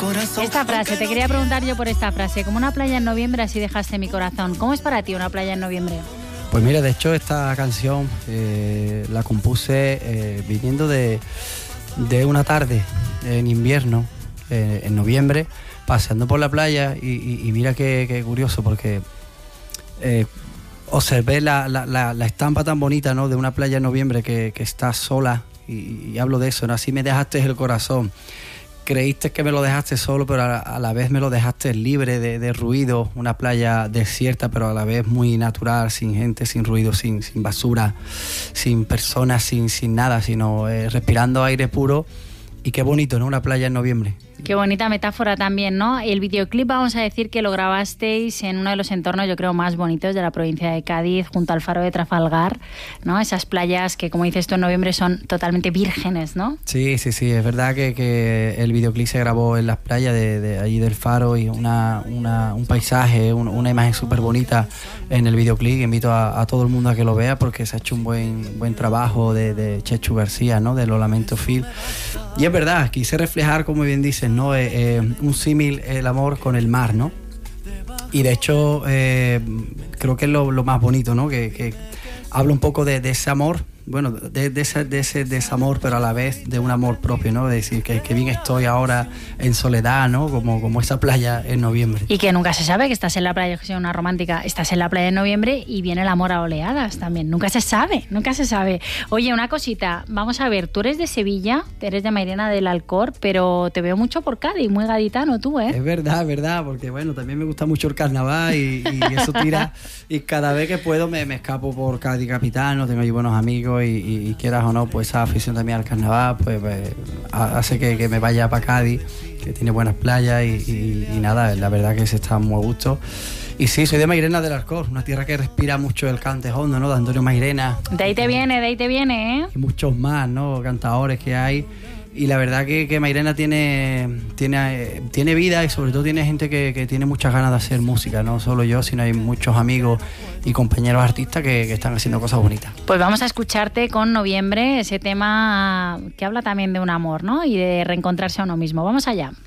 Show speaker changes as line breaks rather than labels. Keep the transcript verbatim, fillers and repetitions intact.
corazón.
Esta frase, te quería preguntar yo por esta frase. Como una playa en noviembre, así dejaste mi corazón. ¿Cómo es para ti una playa en noviembre?
Pues mira, de hecho esta canción eh, la compuse eh, viniendo de, de una tarde en invierno, eh, en noviembre, paseando por la playa y, y, y mira qué, qué curioso, porque eh, observé la, la, la, la estampa tan bonita, ¿no?, de una playa en noviembre que, que está sola y, y hablo de eso, ¿no? Así me dejaste el corazón. Creíste que me lo dejaste solo, pero a, a la vez me lo dejaste libre de, de ruido, una playa desierta, pero a la vez muy natural, sin gente, sin ruido, sin, sin basura, sin personas, sin, sin nada, sino eh, respirando aire puro. Y qué bonito, ¿no?, una playa en noviembre.
Qué bonita metáfora también, ¿no? El videoclip, vamos a decir que lo grabasteis en uno de los entornos, yo creo, más bonitos de la provincia de Cádiz, junto al faro de Trafalgar, ¿no? Esas playas que, como dices tú, en noviembre son totalmente vírgenes, ¿no?
Sí, sí, sí, es verdad que, que el videoclip se grabó en las playas de, de allí del faro y una, una, un paisaje, un, una imagen súper bonita en el videoclip. Invito a, a todo el mundo a que lo vea porque se ha hecho un buen, buen trabajo de, de Chechu García, ¿no?, de Lo Lamento Phil. Y es verdad, quise reflejar, como bien dices, ¿no?, eh, eh, un símil, el amor con el mar, ¿no? Y de hecho eh, creo que es lo, lo más bonito, ¿no?, que, que habla un poco de, de ese amor, bueno, de, de, ese, de ese desamor, pero a la vez de un amor propio, ¿no? De decir que, que bien estoy ahora en soledad, ¿no? Como, como esa playa en noviembre.
Y que nunca se sabe que estás en la playa, que sea una romántica, estás en la playa en noviembre y viene el amor a oleadas también. Nunca se sabe, nunca se sabe. Oye, una cosita, vamos a ver, tú eres de Sevilla, eres de Mairena del Alcor, pero te veo mucho por Cádiz, muy gaditano tú, ¿eh?
Es verdad, es verdad, porque bueno, también me gusta mucho el carnaval y, y eso tira. Y cada vez que puedo me, me escapo por Cádiz capital, no tengo allí buenos amigos. Y, y, y quieras o no, pues esa afición también al carnaval pues, pues hace que, que me vaya para Cádiz, que tiene buenas playas y, y, y nada, la verdad que se está muy a gusto. Y sí, soy de Mairena del Alcor, una tierra que respira mucho el cante hondo, ¿no?, de Antonio Mairena.
De ahí te viene, de ahí te viene, ¿eh?
Y muchos más, ¿no?, cantadores que hay. Y la verdad que, que Mairena tiene, tiene, tiene vida y sobre todo tiene gente que, que tiene muchas ganas de hacer música, no solo yo, sino hay muchos amigos y compañeros artistas que, que están haciendo cosas bonitas.
Pues vamos a escucharte con Noviembre, ese tema que habla también de un amor, ¿no?, y de reencontrarse a uno mismo. Vamos allá.